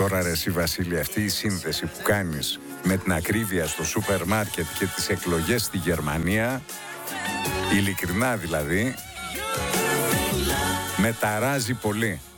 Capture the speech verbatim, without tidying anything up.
Τώρα ρε εσύ Βασίλη, αυτή η σύνθεση που κάνεις με την ακρίβεια στο σούπερ μάρκετ και τις εκλογές στη Γερμανία, ειλικρινά δηλαδή, με ταράζει πολύ.